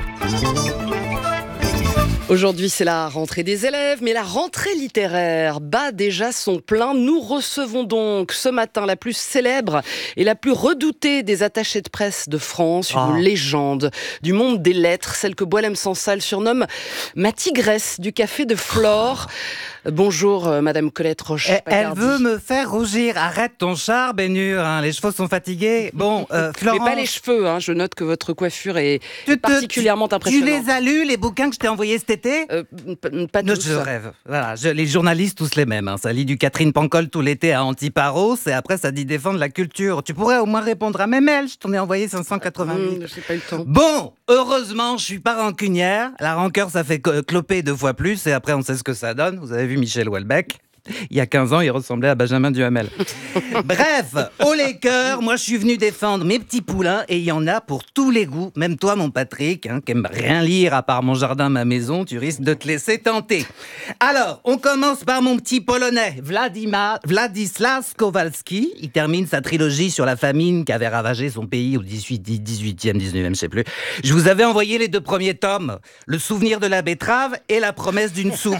Aujourd'hui, c'est la rentrée des élèves, mais la rentrée littéraire bat déjà son plein. Nous recevons donc ce matin la plus célèbre et la plus redoutée des attachées de presse de France, une oh. légende du monde des lettres, celle que Boualem Sansal surnomme ma tigresse du café de Flore. Bonjour, euh, Madame Colette Roche-Pacardy. Elle veut me faire rougir. Arrête ton char, Bénure. Hein. Les cheveux sont fatigués. Bon, euh, Florence... Mais pas les cheveux. Hein. Je note que votre coiffure est te, particulièrement tu, impressionnante. Tu les as lus, les bouquins que je t'ai envoyés cet été euh, p- Pas tous. Je rêve. Voilà, je, les journalistes, tous les mêmes. Hein. Ça lit du Catherine Pancol tout l'été à Antiparos et après, ça dit défendre la culture. Tu pourrais au moins répondre à mes mails. Je t'en ai envoyé cinq cent quatre-vingt-huit. Mmh, j'ai pas eu le temps. Bon, heureusement, je suis pas rancunière. La rancœur, ça fait cloper deux fois plus et après, on sait ce que ça donne. Vous avez vu Michel Houellebecq. Il y a quinze ans, il ressemblait à Benjamin Duhamel. Bref, haut les cœurs, moi je suis venu défendre mes petits poulains et il y en a pour tous les goûts. Même toi, mon Patrick, hein, qui aime rien lire à part Mon jardin, ma maison, tu risques de te laisser tenter. Alors, on commence par mon petit polonais, Vladima, Władysław Kowalski. Il termine sa trilogie sur la famine qui avait ravagé son pays au dix-huitième, dix-neuvième, je sais plus. Je vous avais envoyé les deux premiers tomes, Le souvenir de la betterave et La promesse d'une soupe.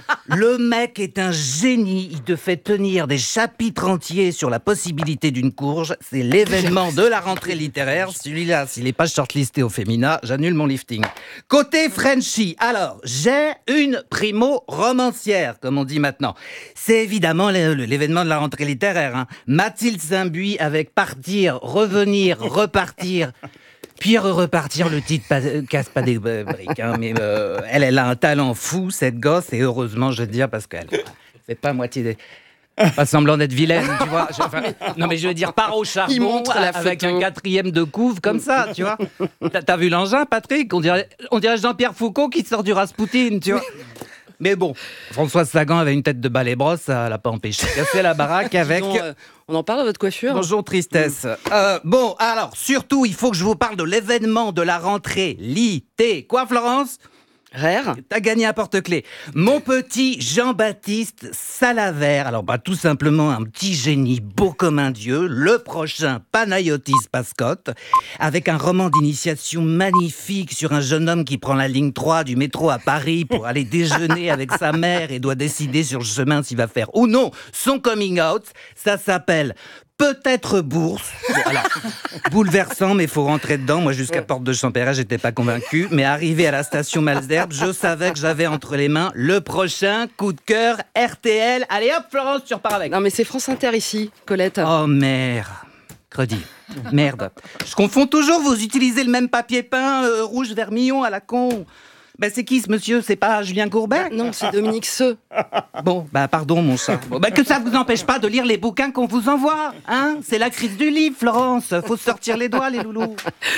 Le mec est un génie, il te fait tenir des chapitres entiers sur la possibilité d'une courge. C'est l'événement de la rentrée littéraire. Celui-là, s'il n'est pas shortlisté au féminin, j'annule mon lifting. Côté Frenchy, alors, j'ai une primo-romancière, comme on dit maintenant. C'est évidemment l'événement de la rentrée littéraire. Hein. Mathilde Saint-Buis avec Partir, Revenir, Repartir... Puis repartir, le titre pas, euh, casse pas des euh, briques, hein, mais euh, elle, elle a un talent fou, cette gosse, et heureusement, je veux dire, parce qu'elle fait pas moitié des... Pas semblant d'être vilaine, tu vois. Je, enfin, non, mais je veux dire, part au charbon avec un quatrième de couve comme ça, tu vois. T'as, t'as vu l'engin, Patrick ? On dirait, on dirait Jean-Pierre Foucault qui sort du Rasputin, tu vois. Mais bon, Françoise Sagan avait une tête de balai brosse, ça l'a pas empêché de casser la baraque avec... Disons, euh, on en parle de votre coiffure ? Bonjour, tristesse. Mmh. Euh, bon, alors, surtout, il faut que je vous parle de l'événement de la rentrée litté. Quoi, Florence ? Rare. T'as gagné un porte-clés. Mon petit Jean-Baptiste Salavert. Alors, bah, tout simplement un petit génie beau comme un dieu. Le prochain Panayotis Pascotte. Avec un roman d'initiation magnifique sur un jeune homme qui prend la ligne trois du métro à Paris pour aller déjeuner avec sa mère et doit décider sur le chemin s'il va faire ou non son coming out. Ça s'appelle Peut-être bourse. Bon, alors, bouleversant, mais il faut rentrer dedans. Moi, jusqu'à Porte de Champéret, j'étais pas convaincu. Mais arrivé à la station Malesherbes, je savais que j'avais entre les mains le prochain coup de cœur R T L. Allez hop, Florence, tu repars avec. Non, mais c'est France Inter ici, Colette. Oh, merde. Credi. Merde. Je confonds toujours, vous utilisez le même papier peint euh, rouge vermillon à la con. Ben c'est qui ce monsieur ? C'est pas Julien Courbet ? Non, c'est Dominique Seux. Bon, bah pardon mon chat. Bon, bah que ça vous empêche pas de lire les bouquins qu'on vous envoie, hein ? C'est la crise du livre, Florence. Faut se sortir les doigts, les loulous.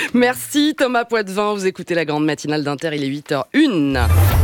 Merci Thomas Poitvin. Vous écoutez la grande matinale d'Inter, il est huit heures zéro un.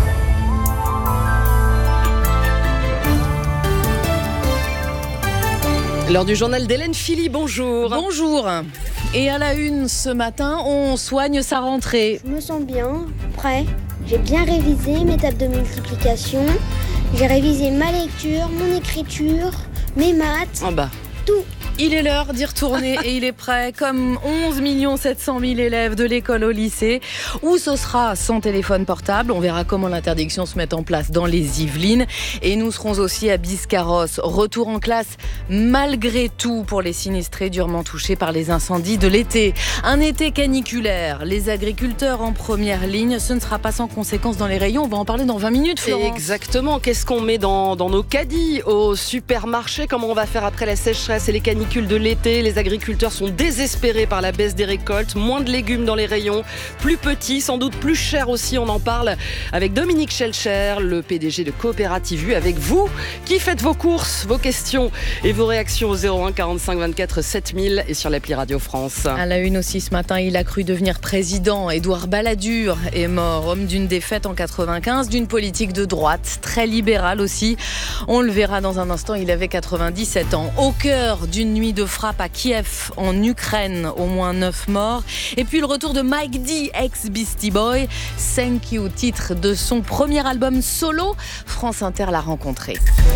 L'heure du journal d'Hélène Philly, bonjour. Bonjour. Et à la une ce matin, on soigne sa rentrée. Je me sens bien, prêt. J'ai bien révisé mes tables de multiplication. J'ai révisé ma lecture, mon écriture, mes maths, oh bah. tout. Il est l'heure d'y retourner et il est prêt, comme onze millions sept cent mille élèves de l'école au lycée, où ce sera sans téléphone portable. On verra comment l'interdiction se met en place dans les Yvelines. Et nous serons aussi à Biscarrosse. Retour en classe malgré tout pour les sinistrés durement touchés par les incendies de l'été. Un été caniculaire. Les agriculteurs en première ligne. Ce ne sera pas sans conséquences dans les rayons. On va en parler dans vingt minutes, Florence. Exactement. Qu'est-ce qu'on met dans, dans nos caddies au supermarché? Comment on va faire après la sécheresse et les canicules de l'été? Les agriculteurs sont désespérés par la baisse des récoltes, moins de légumes dans les rayons, plus petits, sans doute plus chers aussi. On en parle avec Dominique Schelcher, le P D G de Coopérative U, avec vous qui faites vos courses, vos questions et vos réactions au zéro un quarante-cinq vingt-quatre sept mille et sur l'appli Radio France. À la une aussi ce matin, il a cru devenir président. Édouard Balladur est mort, homme d'une défaite en quatre-vingt-quinze, d'une politique de droite, très libérale aussi. On le verra dans un instant, il avait quatre-vingt-dix-sept ans. Au cœur d'une nuit de frappe à Kiev, en Ukraine, au moins neuf morts. Et puis le retour de Mike D, ex-Beastie Boy. Thank You, titre de son premier album solo. France Inter l'a rencontré.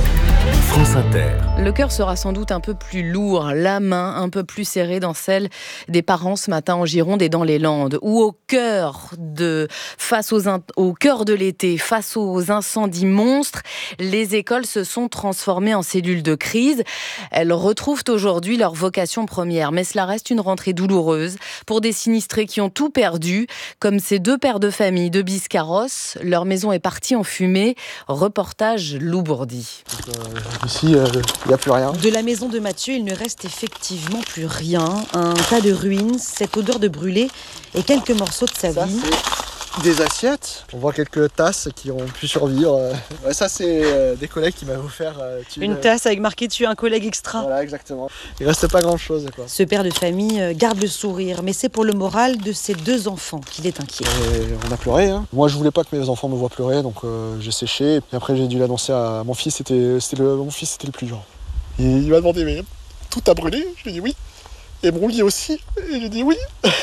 France Inter. Le cœur sera sans doute un peu plus lourd, la main un peu plus serrée dans celle des parents ce matin en Gironde et dans les Landes, où au cœur de, face aux, au cœur de l'été, face aux incendies monstres, les écoles se sont transformées en cellules de crise. Elles retrouvent aujourd'hui leur vocation première, mais cela reste une rentrée douloureuse pour des sinistrés qui ont tout perdu, comme ces deux pères de famille de Biscarrosse. Leur maison est partie en fumée. Reportage Lou Bourdi. Euh, ici, il euh, n'y a plus rien. De la maison de Mathieu, il ne reste effectivement plus rien. Un tas de ruines, cette odeur de brûlé et quelques morceaux de sa ça, vie. Des assiettes, on voit quelques tasses qui ont pu survivre. Ouais, ça, c'est euh, des collègues qui m'avaient offert. Euh, tu, Une tasse avec marqué dessus un collègue extra. Voilà, exactement. Il reste pas grand chose, quoi. Ce père de famille garde le sourire, mais c'est pour le moral de ses deux enfants qu'il est inquiet. Et on a pleuré. Hein. Moi, je voulais pas que mes enfants me voient pleurer, donc euh, j'ai séché. Et après, j'ai dû l'annoncer à mon fils. C'était, c'était le, mon fils, c'était le plus dur. Et il m'a demandé, mais tout a brûlé? Je lui ai dit oui. Et mon lit aussi. Et je lui ai dit oui.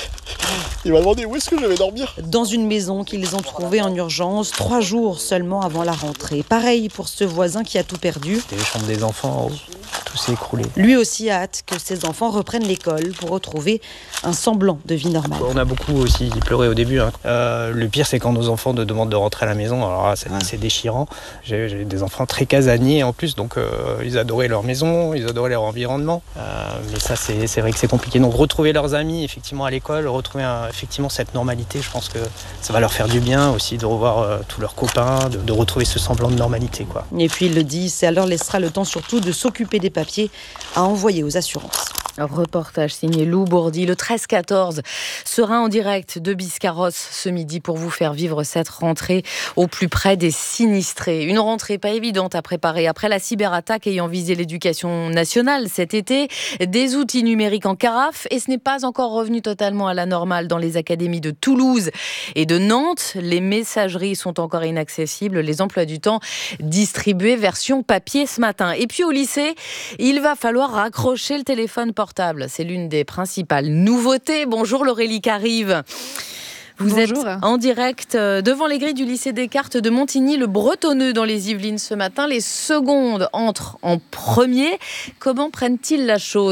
Il m'a demandé où est-ce que je vais dormir. Dans une maison qu'ils ont trouvée en urgence, trois jours seulement avant la rentrée. Pareil pour ce voisin qui a tout perdu. Les chambres des enfants, tout s'est écroulé. Lui aussi a hâte que ses enfants reprennent l'école pour retrouver un semblant de vie normale. On a beaucoup aussi pleuré au début. Hein. Euh, le pire, c'est quand nos enfants nous demandent de rentrer à la maison. Alors là, c'est, ouais. c'est déchirant. J'ai, j'ai des enfants très casaniers en plus, donc euh, ils adoraient leur maison, ils adoraient leur environnement. Euh, mais ça, c'est, c'est vrai que c'est compliqué. Donc retrouver leurs amis effectivement à l'école, retrouver un, effectivement cette normalité, je pense que ça va leur faire du bien aussi de revoir euh, tous leurs copains, de, de retrouver ce semblant de normalité, quoi. Et puis il le dit, c'est alors laissera le temps surtout de s'occuper des papiers à envoyer aux assurances. Reportage signé Lou Bourdi. Le treize quatorze sera en direct de Biscarrosse ce midi pour vous faire vivre cette rentrée au plus près des sinistrés. Une rentrée pas évidente à préparer après la cyberattaque ayant visé l'éducation nationale cet été. Des outils numériques en carafe et ce n'est pas encore revenu totalement à la normale dans les académies de Toulouse et de Nantes. Les messageries sont encore inaccessibles. Les emplois du temps distribués version papier ce matin. Et puis au lycée, il va falloir raccrocher le téléphone portable. C'est l'une des principales nouveautés. Bonjour Laurélie Carive. Vous Bonjour. êtes en direct devant les grilles du lycée Descartes de Montigny-le-Bretonneux dans les Yvelines ce matin. Les secondes entrent en premier. Comment prennent-ils la chose ?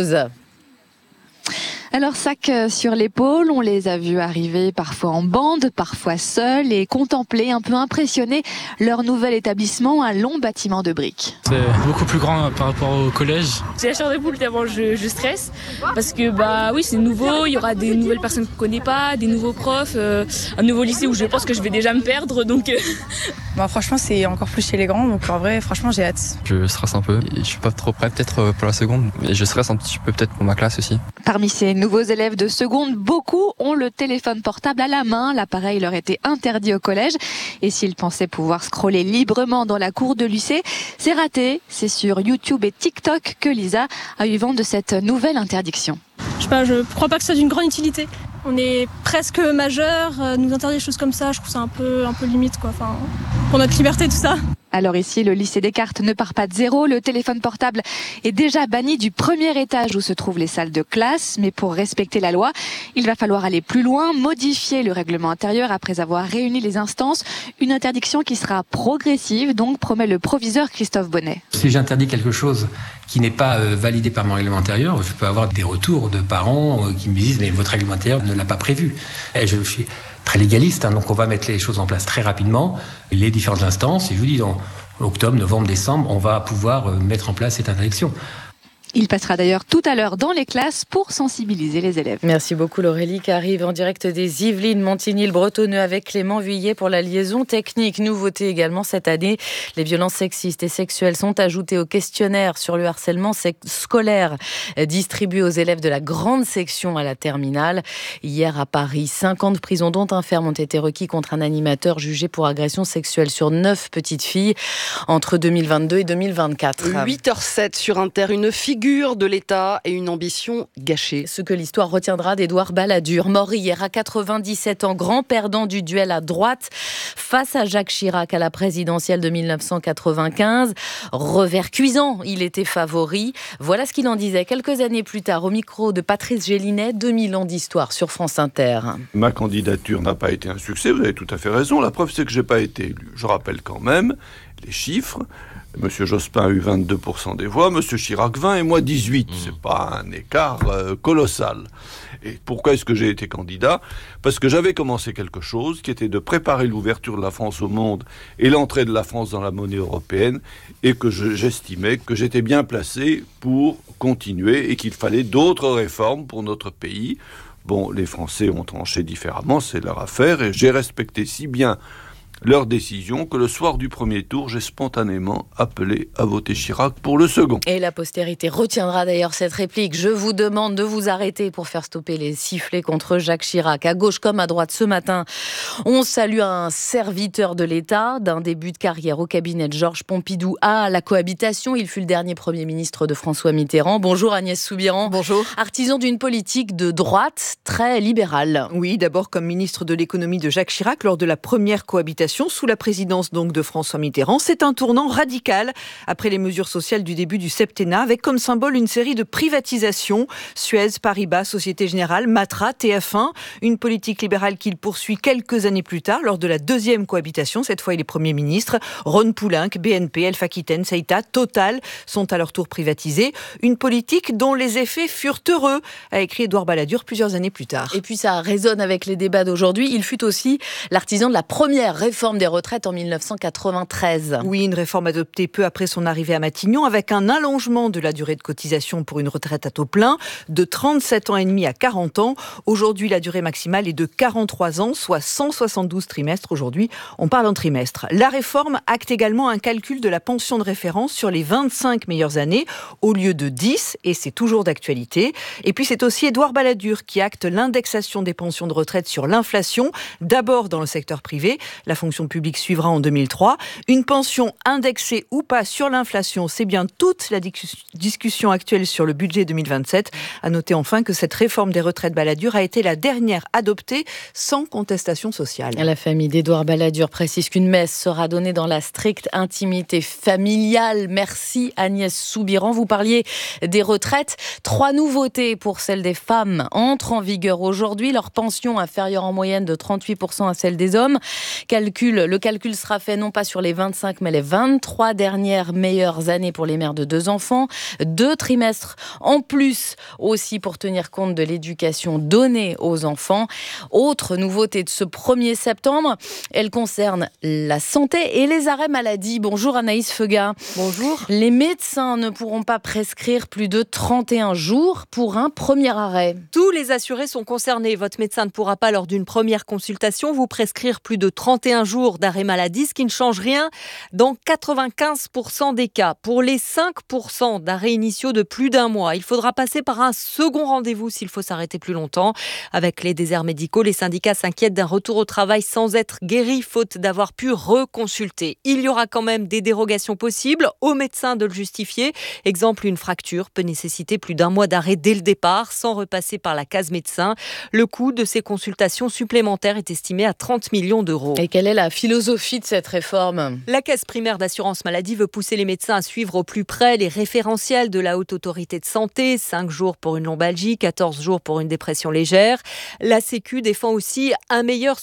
Alors, sac sur l'épaule, on les a vus arriver parfois en bande, parfois seuls et contempler, un peu impressionnés, leur nouvel établissement, un long bâtiment de briques. C'est beaucoup plus grand par rapport au collège. J'ai la chair de poule tellement je, je stresse parce que bah oui c'est nouveau, il y aura des nouvelles personnes qu'on ne connaît pas, des nouveaux profs, euh, un nouveau lycée où je pense que je vais déjà me perdre donc... Euh... Bah, franchement c'est encore plus chez les grands donc en vrai franchement j'ai hâte. Je stresse un peu, je suis pas trop prêt peut-être pour la seconde mais je stresse un petit peu peut-être pour ma classe aussi. Parmi ces nouveaux élèves de seconde, beaucoup ont le téléphone portable à la main. L'appareil leur était interdit au collège. Et s'ils pensaient pouvoir scroller librement dans la cour de lycée, c'est raté. C'est sur YouTube et TikTok que Lisa a eu vent de cette nouvelle interdiction. Je sais pas, je crois pas que ça ait d'une grande utilité. On est presque majeurs, nous interdire des choses comme ça, je trouve ça un peu, un peu limite quoi. Enfin, pour notre liberté tout ça. Alors ici, le lycée Descartes ne part pas de zéro. Le téléphone portable est déjà banni du premier étage où se trouvent les salles de classe. Mais pour respecter la loi, il va falloir aller plus loin, modifier le règlement intérieur après avoir réuni les instances. Une interdiction qui sera progressive, donc promet le proviseur Christophe Bonnet. Si j'interdis quelque chose qui n'est pas euh, validé par mon règlement intérieur, je peux avoir des retours de parents euh, qui me disent « mais votre règlement intérieur ne l'a pas prévu ». Et je suis très légaliste, hein, donc on va mettre les choses en place très rapidement, les différentes instances, et je vous dis, en octobre, novembre, décembre, on va pouvoir euh, mettre en place cette interdiction. Il passera d'ailleurs tout à l'heure dans les classes pour sensibiliser les élèves. Merci beaucoup Laurélie qui arrive en direct des Yvelines, Montigny-le-Bretonneux avec Clément Vuillet pour la liaison technique. Nouveauté également cette année, les violences sexistes et sexuelles sont ajoutées au questionnaire sur le harcèlement scolaire distribué aux élèves de la grande section à la terminale. Hier à Paris, cinquante prisons dont un ferme ont été requis contre un animateur jugé pour agression sexuelle sur neuf petites filles entre deux mille vingt-deux et deux mille vingt-quatre. huit heures sept sur Inter, une figure de l'État et une ambition gâchée. Ce que l'histoire retiendra d'Édouard Balladur, mort hier à quatre-vingt-dix-sept ans, grand perdant du duel à droite face à Jacques Chirac à la présidentielle de mille neuf cent quatre-vingt-quinze. Revers cuisant, il était favori. Voilà ce qu'il en disait quelques années plus tard au micro de Patrice Gélinet, deux mille ans d'histoire sur France Inter. Ma candidature n'a pas été un succès, vous avez tout à fait raison. La preuve, c'est que je n'ai pas été élu. Je rappelle quand même les chiffres. Monsieur Jospin a eu vingt-deux pour cent des voix, Monsieur Chirac vingt et moi dix-huit. Mmh. C'est pas un écart euh, colossal. Et pourquoi est-ce que j'ai été candidat ? Parce que j'avais commencé quelque chose qui était de préparer l'ouverture de la France au monde et l'entrée de la France dans la monnaie européenne, et que je, j'estimais que j'étais bien placé pour continuer et qu'il fallait d'autres réformes pour notre pays. Bon, les Français ont tranché différemment, c'est leur affaire, et j'ai respecté si bien leur décision que le soir du premier tour, j'ai spontanément appelé à voter Chirac pour le second. Et la postérité retiendra d'ailleurs cette réplique. Je vous demande de vous arrêter pour faire stopper les sifflets contre Jacques Chirac. À gauche comme à droite ce matin, on salue un serviteur de l'État, d'un début de carrière au cabinet de Georges Pompidou à la cohabitation. Il fut le dernier Premier ministre de François Mitterrand. Bonjour Agnès Soubiran. Bonjour. Artisan d'une politique de droite très libérale. Oui, d'abord comme ministre de l'économie de Jacques Chirac lors de la première cohabitation sous la présidence donc de François Mitterrand. C'est un tournant radical après les mesures sociales du début du septennat, avec comme symbole une série de privatisations. Suez, Paribas, Société Générale, Matra, T F un. Une politique libérale qu'il poursuit quelques années plus tard lors de la deuxième cohabitation. Cette fois, il est Premier ministre. Ron Poulenc, B N P, Elf Aquitaine, Ceita, Total sont à leur tour privatisés. Une politique dont les effets furent heureux, a écrit Édouard Balladur plusieurs années plus tard. Et puis ça résonne avec les débats d'aujourd'hui. Il fut aussi l'artisan de la première réforme réforme des retraites en mille neuf cent quatre-vingt-treize. Oui, une réforme adoptée peu après son arrivée à Matignon, avec un allongement de la durée de cotisation pour une retraite à taux plein de trente-sept ans et demi à quarante ans. Aujourd'hui, la durée maximale est de quarante-trois ans, soit cent soixante-douze trimestres. Aujourd'hui, on parle en trimestres. La réforme acte également un calcul de la pension de référence sur les vingt-cinq meilleures années au lieu de dix, et c'est toujours d'actualité. Et puis c'est aussi Édouard Balladur qui acte l'indexation des pensions de retraite sur l'inflation, d'abord dans le secteur privé. La fonction publique suivra en deux mille trois. Une pension indexée ou pas sur l'inflation, c'est bien toute la discussion actuelle sur le budget deux mille vingt-sept. À noter enfin que cette réforme des retraites Balladur a été la dernière adoptée sans contestation sociale. La famille d'Édouard Balladur précise qu'une messe sera donnée dans la stricte intimité familiale. Merci Agnès Soubiran. Vous parliez des retraites. Trois nouveautés pour celles des femmes entrent en vigueur aujourd'hui. Leur pension inférieure en moyenne de trente-huit pour cent à celle des hommes. Calcul, le calcul sera fait non pas sur les vingt-cinq mais les vingt-trois dernières meilleures années pour les mères de deux enfants. Deux trimestres en plus aussi pour tenir compte de l'éducation donnée aux enfants. Autre nouveauté de ce premier septembre, elle concerne la santé et les arrêts maladie. Bonjour Anaïs Feuga. Bonjour. Les médecins ne pourront pas prescrire plus de trente et un jours pour un premier arrêt. Tous les assurés sont concernés. Votre médecin ne pourra pas, lors d'une première consultation, vous prescrire plus de trente et un jours d'arrêt maladie, ce qui ne change rien dans quatre-vingt-quinze pour cent des cas. Pour les cinq pour cent d'arrêts initiaux de plus d'un mois, il faudra passer par un second rendez-vous s'il faut s'arrêter plus longtemps. Avec les déserts médicaux, les syndicats s'inquiètent d'un retour au travail sans être guéri, faute d'avoir pu reconsulter. Il y aura quand même des dérogations possibles, aux médecins de le justifier. Exemple, une fracture peut nécessiter plus d'un mois d'arrêt dès le départ, sans repasser par la case médecin. Le coût de ces consultations supplémentaires est estimé à trente millions d'euros. Et quelle est est la philosophie de cette réforme ? La Caisse primaire d'assurance maladie veut pousser les médecins à suivre au plus près les référentiels de la Haute Autorité de Santé. cinq jours pour une lombalgie, quatorze jours pour une dépression légère. La Sécu défend aussi un meilleur